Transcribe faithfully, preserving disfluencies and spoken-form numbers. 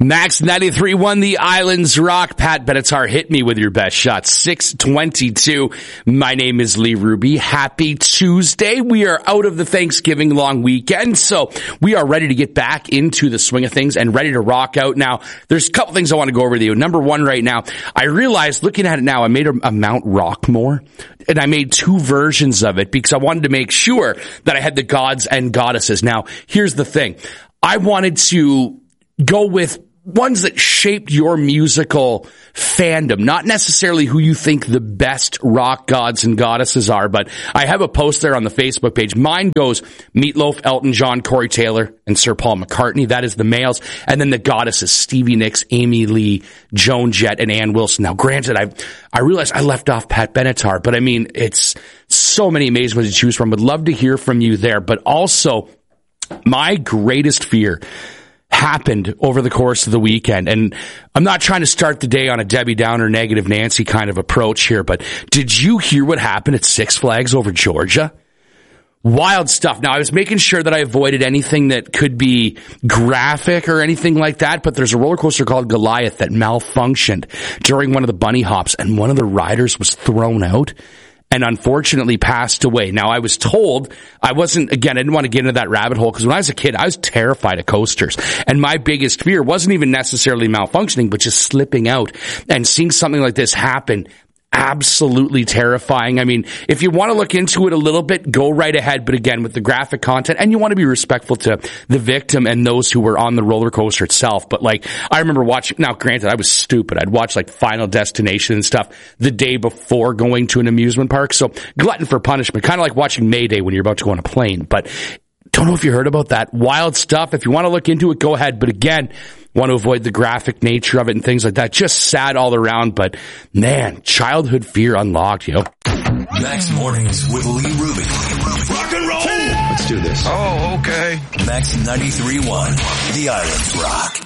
Max ninety-three one, The Islands Rock. Pat Benatar, hit me with your best shot. six twenty-two. My name is Lee Ruby. Happy Tuesday. We are out of the Thanksgiving long weekend, so we are ready to get back into the swing of things and ready to rock out. Now, there's a couple things I want to go over with you. Number one right now, I realized looking at it now, I made a, a Mount Rockmore, and I made two versions of it because I wanted to make sure that I had the gods and goddesses. Now, here's the thing. I wanted to go with ones that shaped your musical fandom, not necessarily who you think the best rock gods and goddesses are, but I have a post there on the Facebook page. Mine goes Meatloaf, Elton John, Corey Taylor, and Sir Paul McCartney. That is the males. And then the goddesses, Stevie Nicks, Amy Lee, Joan Jett, and Ann Wilson. Now, granted, I I realized I left off Pat Benatar, but I mean, it's so many amazing ones to choose from. Would love to hear from you there, but also my greatest fear happened over the course of the weekend. And I'm not trying to start the day on a Debbie Downer, negative Nancy kind of approach here, but did you hear what happened at Six Flags over Georgia? Wild stuff. Now, I was making sure that I avoided anything that could be graphic or anything like that, but there's a roller coaster called Goliath that malfunctioned during one of the bunny hops, and one of the riders was thrown out and unfortunately passed away. Now, I was told, I wasn't, again, I didn't want to get into that rabbit hole because when I was a kid, I was terrified of coasters. And my biggest fear wasn't even necessarily malfunctioning, but just slipping out and seeing something like this happen. Absolutely terrifying. I mean, if you want to look into it a little bit, go right ahead. But again, with the graphic content, and you want to be respectful to the victim and those who were on the roller coaster itself. But like, I remember watching, now granted, I was stupid. I'd watch like Final Destination and stuff the day before going to an amusement park. So glutton for punishment, kind of like watching Mayday when you're about to go on a plane. But don't know if you heard about that. Wild stuff. If you want to look into it, go ahead. But again, want to avoid the graphic nature of it and things like that. Just sad all around, but man, childhood fear unlocked, yo. Max Mornings with Lee Ruby. Rock and roll! Let's do this. Oh, okay. Max ninety-three point one, The Islands Rock.